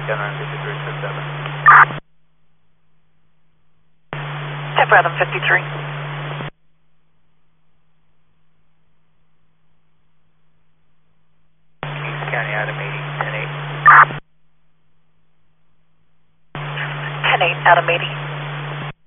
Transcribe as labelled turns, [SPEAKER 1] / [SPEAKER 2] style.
[SPEAKER 1] Canon 5367.
[SPEAKER 2] Tip Rhythm 53.
[SPEAKER 1] Kings County, Adam 80, 10-8.
[SPEAKER 2] 10-8, Adam 80.